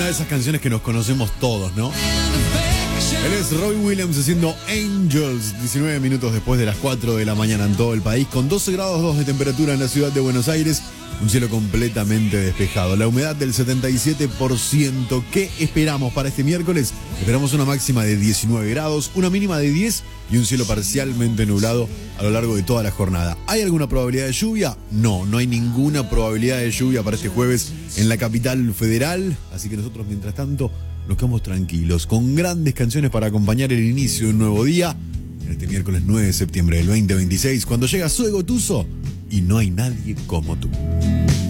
Una de esas canciones que nos conocemos todos, ¿no? Él es Robbie Williams haciendo Angels, 19 minutos después de las 4 de la mañana en todo el país, con 12 grados 2 de temperatura en la ciudad de Buenos Aires, un cielo completamente despejado, la humedad del 77%. ¿Qué esperamos para este miércoles? Esperamos una máxima de 19 grados, una mínima de 10 y un cielo parcialmente nublado a lo largo de toda la jornada. ¿Hay alguna probabilidad de lluvia? No, no hay ninguna probabilidad de lluvia para este jueves en la capital federal, así que nosotros mientras tanto nos quedamos tranquilos, con grandes canciones para acompañar el inicio de un nuevo día, en este miércoles 9 de septiembre del 2026, cuando llega Zoe Gotuso y No hay nadie como tú.